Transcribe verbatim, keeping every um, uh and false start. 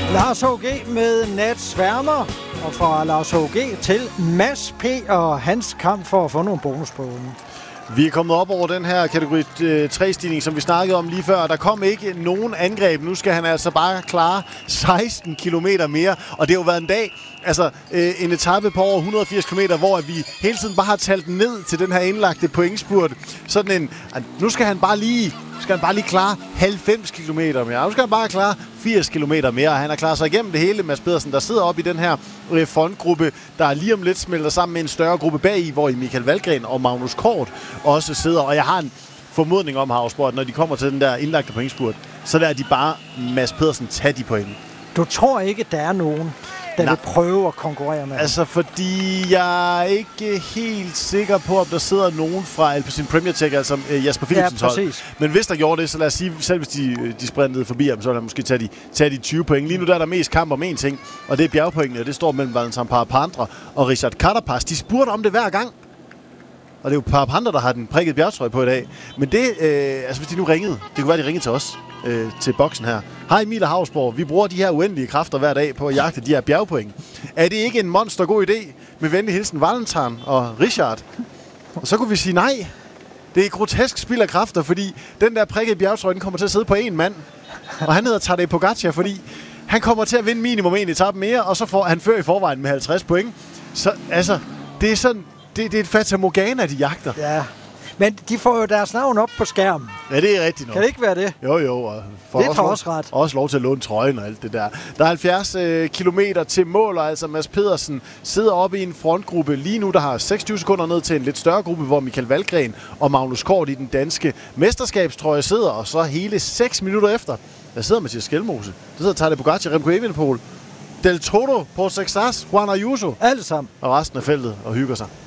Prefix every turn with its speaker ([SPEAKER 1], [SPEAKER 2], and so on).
[SPEAKER 1] Lars H G med Nat Sværmer, og fra Lars H G til Mads P. og hans kamp for at få nogle bonuspoint.
[SPEAKER 2] Vi er kommet op over den her kategori tre-stigning, som vi snakkede om lige før. Der kom ikke nogen angreb. Nu skal han altså bare klare seksten kilometer mere. Og det har jo været en dag, altså øh, en etape på over et hundrede og firs kilometer, hvor vi hele tiden bare har talt ned til den her indlagte pointspurt. Sådan en, nu skal han bare lige, skal han bare lige klare halvfems kilometer mere. Nu skal han bare klare firs kilometer mere. Han har klaret sig igennem det hele, Mads Pedersen, der sidder oppe i den her øh, frontgruppe, der lige om lidt smelter sammen med en større gruppe bag i, hvor Michael Valgren og Magnus Kort også sidder. Og jeg har en formodning om, Havsborg, at når de kommer til den der indlagte pointspurt, så lader de bare Mads Pedersen tage de point.
[SPEAKER 1] Du tror ikke, der er nogen, der Nej. vil prøve at konkurrere med ham?
[SPEAKER 2] Altså, fordi jeg er ikke helt sikker på, om der sidder nogen fra Alpecin Premier Tech, altså uh, Jasper Philipsens
[SPEAKER 1] ja,
[SPEAKER 2] hold. Men hvis der gjorde det, så lad os sige, selv hvis de, de sprintede forbi ham, så ville han måske tage de, tage de tyve point. Lige nu der er der mest kamp om én ting, og det er bjergpoengene, og det står mellem Valentin Parapandra og Richard Carapaz. De spurgte om det hver gang. Og det er jo Parapandra, der har den prikket bjergtrøje på i dag. Men det, øh, altså hvis de nu ringede, det kunne være, de ringede til os, øh, til boksen her. Hej Emil og Havsborg, vi bruger de her uendelige kræfter hver dag på at jagte de her bjergpoint. Er det ikke en monster god idé? Med venlig hilsen Valentin og Richard. Og så kunne vi sige nej. Det er grotesk spild af kræfter, fordi den der prikkede bjergtrøje, den kommer til at sidde på én mand. Og han hedder Tadej Pogacar, fordi han kommer til at vinde minimum en etape mere, og så får han før i forvejen med halvtreds point. Så altså, det er sådan... Det, det er et fatamorgana, de jagter.
[SPEAKER 1] Ja, men de får jo deres navn op på skærmen.
[SPEAKER 2] Ja, det er rigtigt nok.
[SPEAKER 1] Kan det ikke være det?
[SPEAKER 2] Jo, jo. Og får
[SPEAKER 1] det
[SPEAKER 2] også,
[SPEAKER 1] har også ret.
[SPEAKER 2] Også lov til at låne trøjen og alt det der. Der er halvfjerds øh, kilometer til mål, og altså Mads Pedersen sidder oppe i en frontgruppe lige nu, der har seksogtyve sekunder ned til en lidt større gruppe, hvor Michael Valgren og Magnus Kort i den danske mesterskabstrøje sidder, og så hele seks minutter efter, der sidder Mathias Skelmose. Der sidder Tadej Pogacar, Remco Evenepoel, Del Toro, Paul Sexas, Juan Ayuso.
[SPEAKER 1] Alle sammen.
[SPEAKER 2] Og resten af feltet og hygger sig.